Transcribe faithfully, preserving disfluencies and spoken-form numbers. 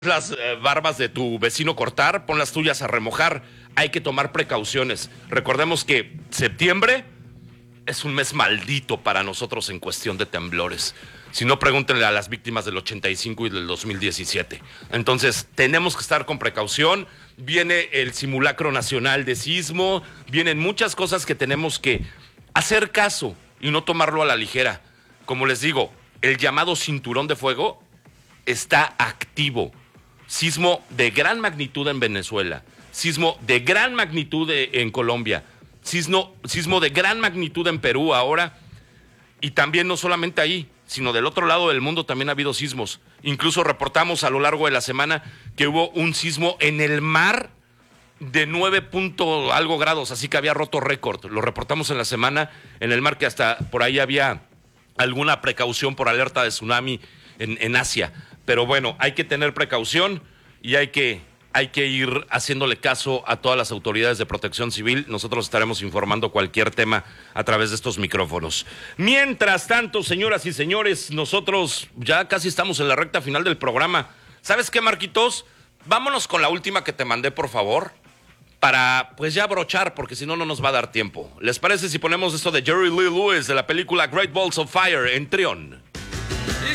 las eh, barbas de tu vecino cortar, pon las tuyas a remojar. Hay que tomar precauciones. Recordemos que septiembre es un mes maldito para nosotros en cuestión de temblores. Si no, pregúntenle a las víctimas del ochenta y cinco y del dos mil diecisiete. Entonces, tenemos que estar con precaución. Viene el simulacro nacional de sismo. Vienen muchas cosas que tenemos que hacer caso y no tomarlo a la ligera. Como les digo, el llamado cinturón de fuego está activo. Sismo de gran magnitud en Venezuela. Sismo de gran magnitud de, en Colombia. Sismo, sismo de gran magnitud en Perú ahora. Y también no solamente ahí, sino del otro lado del mundo también ha habido sismos. Incluso reportamos a lo largo de la semana que hubo un sismo en el mar de nueve punto algo grados, así que había roto récord. Lo reportamos en la semana en el mar, que hasta por ahí había alguna precaución por alerta de tsunami en, en Asia. Pero bueno, hay que tener precaución y hay que, hay que ir haciéndole caso a todas las autoridades de protección civil. Nosotros estaremos informando cualquier tema a través de estos micrófonos. Mientras tanto, señoras y señores, nosotros ya casi estamos en la recta final del programa. ¿Sabes qué, Marquitos? Vámonos con la última que te mandé, por favor, para pues ya brochar, porque si no, no nos va a dar tiempo. ¿Les parece si ponemos esto de Jerry Lee Lewis de la película Great Balls of Fire en Trión?